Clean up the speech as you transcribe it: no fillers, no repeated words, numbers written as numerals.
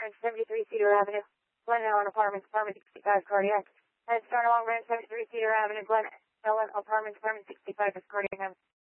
Apartments, 73 Cedar Avenue. Glen Ellen Apartments, Apartment 65, cardiac. And start along Ranch 73 Cedar Avenue, Glen Ellen Apartments, Apartment 65 is cardiac.